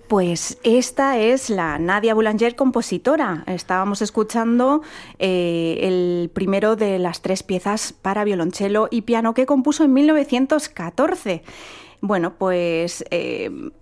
Pues esta es la Nadia Boulanger compositora. Estábamos escuchando el primero de las 3 piezas para violonchelo y piano que compuso en 1914. Bueno, pues